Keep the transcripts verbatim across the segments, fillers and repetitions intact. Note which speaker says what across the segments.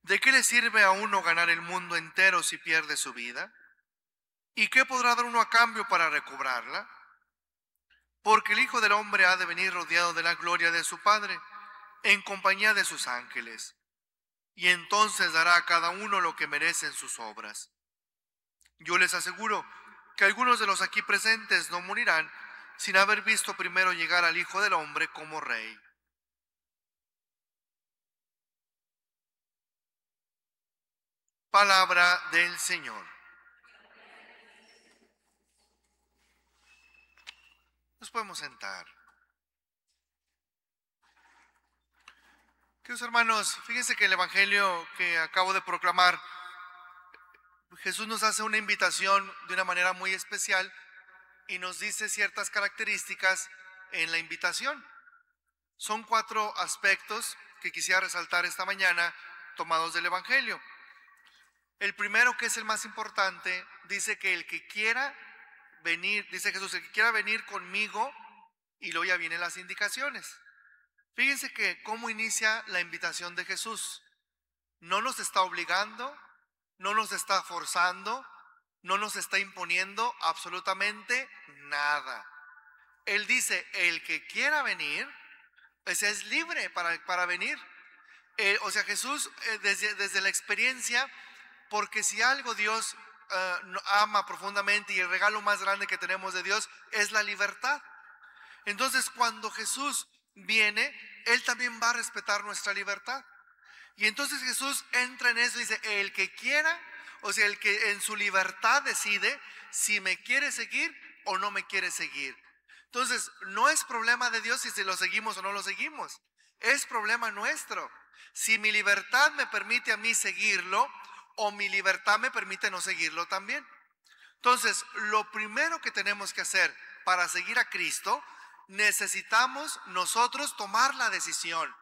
Speaker 1: ¿De qué le sirve a uno ganar el mundo entero si pierde su vida? ¿Y qué podrá dar uno a cambio para recobrarla? Porque el Hijo del Hombre ha de venir rodeado de la gloria de su Padre, en compañía de sus ángeles, y entonces dará a cada uno lo que merecen sus obras. Yo les aseguro que algunos de los aquí presentes no morirán sin haber visto primero llegar al Hijo del Hombre como Rey. Palabra del Señor. Nos podemos sentar. Queridos hermanos, fíjense que el Evangelio que acabo de proclamar, Jesús nos hace una invitación de una manera muy especial y nos dice ciertas características en la invitación. Son cuatro aspectos que quisiera resaltar esta mañana tomados del Evangelio. El primero, que es el más importante, dice que el que quiera venir, dice Jesús, el que quiera venir conmigo, y luego ya vienen las indicaciones. Fíjense que cómo inicia la invitación de Jesús. No nos está obligando, no nos está forzando, no nos está imponiendo absolutamente nada. Él dice, el que quiera venir, pues es libre para, para venir. Eh, o sea, Jesús, eh, desde, desde la experiencia, porque si algo Dios eh, ama profundamente, y el regalo más grande que tenemos de Dios es la libertad. Entonces, cuando Jesús viene, Él también va a respetar nuestra libertad. Y entonces Jesús entra en eso y dice, el que quiera, o sea, el que en su libertad decide si me quiere seguir o no me quiere seguir. Entonces, no es problema de Dios si se lo seguimos o no lo seguimos. Es problema nuestro. Si mi libertad me permite a mí seguirlo, o mi libertad me permite no seguirlo también. Entonces, lo primero que tenemos que hacer para seguir a Cristo, necesitamos nosotros tomar la decisión.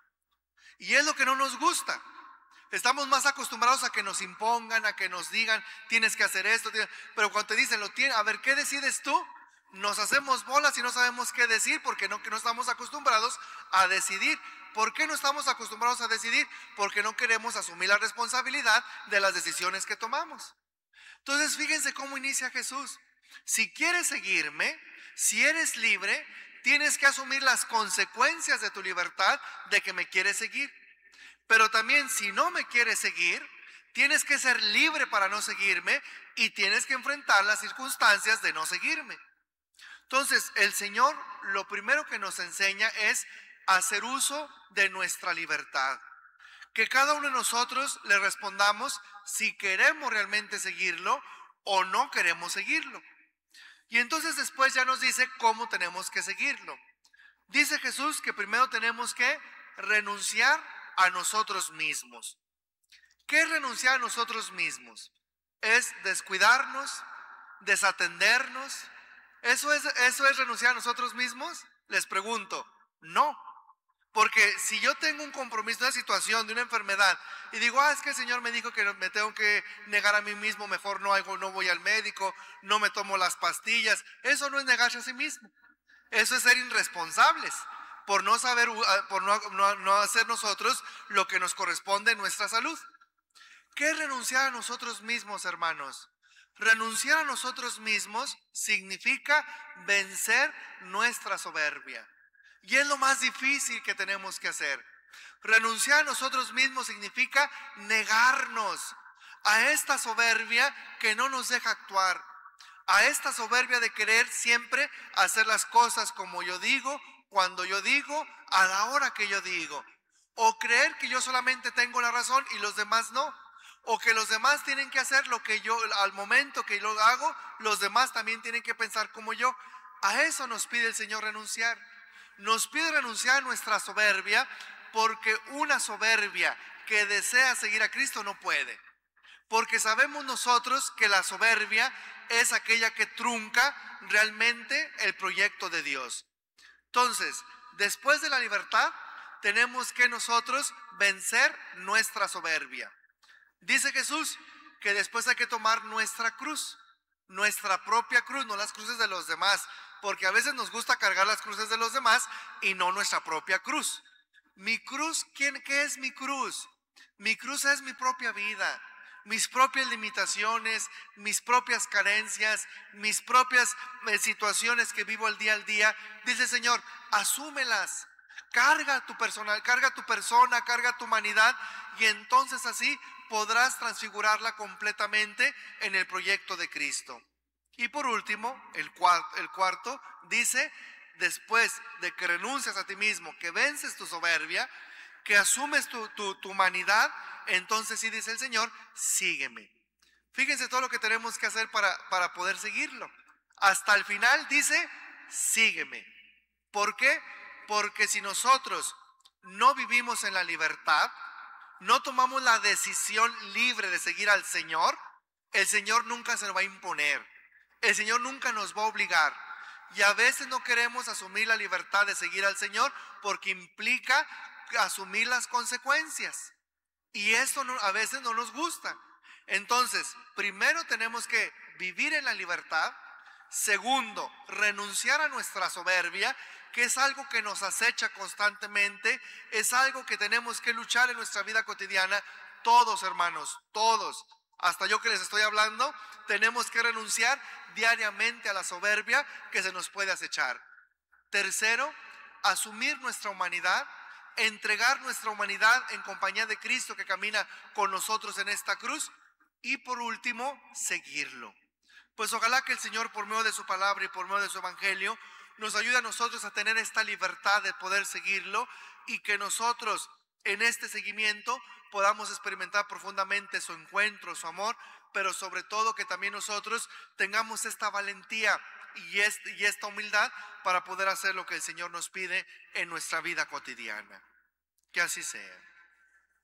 Speaker 1: Y es lo que no nos gusta. Estamos más acostumbrados a que nos impongan, a que nos digan, tienes que hacer esto. Pero cuando te dicen, lo tiene, a ver, ¿qué decides tú? Nos hacemos bolas y no sabemos qué decir porque no, que no estamos acostumbrados a decidir. ¿Por qué no estamos acostumbrados a decidir? Porque no queremos asumir la responsabilidad de las decisiones que tomamos. Entonces, fíjense cómo inicia Jesús. Si quieres seguirme, si eres libre, tienes que asumir las consecuencias de tu libertad de que me quieres seguir. Pero también, si no me quieres seguir, tienes que ser libre para no seguirme y tienes que enfrentar las circunstancias de no seguirme. Entonces, el Señor lo primero que nos enseña es hacer uso de nuestra libertad. Que cada uno de nosotros le respondamos si queremos realmente seguirlo o no queremos seguirlo. Y entonces después ya nos dice cómo tenemos que seguirlo. Dice Jesús que primero tenemos que renunciar a nosotros mismos. ¿Qué es renunciar a nosotros mismos? Es descuidarnos, desatendernos. ¿Eso es, eso es renunciar a nosotros mismos? Les pregunto, no. Porque si yo tengo un compromiso, de una situación, de una enfermedad, y digo, ah, es que el Señor me dijo que me tengo que negar a mí mismo, mejor no hago, no voy al médico, no me tomo las pastillas, eso no es negarse a sí mismo. Eso es ser irresponsables, por no saber, por no, no, no hacer nosotros lo que nos corresponde en nuestra salud. ¿Qué es renunciar a nosotros mismos, hermanos? Renunciar a nosotros mismos significa vencer nuestra soberbia. Y es lo más difícil que tenemos que hacer. Renunciar a nosotros mismos significa negarnos a esta soberbia que no nos deja actuar, a esta soberbia de querer siempre hacer las cosas como yo digo, cuando yo digo, a la hora que yo digo, o creer que yo solamente tengo la razón y los demás no, o que los demás tienen que hacer lo que yo, al momento que yo lo hago, los demás también tienen que pensar como yo. A eso nos pide el Señor renunciar. Nos pide renunciar a nuestra soberbia, porque una soberbia que desea seguir a Cristo no puede. Porque sabemos nosotros que la soberbia es aquella que trunca realmente el proyecto de Dios. Entonces, después de la libertad, tenemos que nosotros vencer nuestra soberbia. Dice Jesús que después hay que tomar nuestra cruz, nuestra propia cruz, no las cruces de los demás. Porque a veces nos gusta cargar las cruces de los demás y no nuestra propia cruz. Mi cruz, ¿quién, ¿qué es mi cruz? Mi cruz es mi propia vida, mis propias limitaciones, mis propias carencias, mis propias eh, situaciones que vivo el día al día. Dice el Señor, asúmelas, carga tu personal, carga tu persona, carga tu humanidad, y entonces así podrás transfigurarla completamente en el proyecto de Cristo. Y por último, el cuarto, el cuarto dice, después de que renuncias a ti mismo, que vences tu soberbia, que asumes tu, tu, tu humanidad, entonces sí dice el Señor, sígueme. Fíjense todo lo que tenemos que hacer para, para poder seguirlo. Hasta el final dice, sígueme. ¿Por qué? Porque si nosotros no vivimos en la libertad, no tomamos la decisión libre de seguir al Señor, el Señor nunca se nos va a imponer. El Señor nunca nos va a obligar. Y a veces no queremos asumir la libertad de seguir al Señor porque implica asumir las consecuencias. Y eso no, a veces no nos gusta. Entonces, primero tenemos que vivir en la libertad. Segundo, renunciar a nuestra soberbia, que es algo que nos acecha constantemente, es algo que tenemos que luchar en nuestra vida cotidiana. Todos, hermanos, todos, hasta yo que les estoy hablando, tenemos que renunciar diariamente a la soberbia que se nos puede acechar. Tercero, asumir nuestra humanidad, entregar nuestra humanidad en compañía de Cristo que camina con nosotros en esta cruz. Y por último, seguirlo. Pues ojalá que el Señor, por medio de su palabra y por medio de su evangelio, nos ayude a nosotros a tener esta libertad de poder seguirlo, y que nosotros en este seguimiento podamos experimentar profundamente su encuentro, su amor, pero sobre todo que también nosotros tengamos esta valentía y, este, y esta humildad para poder hacer lo que el Señor nos pide en nuestra vida cotidiana. Que así sea.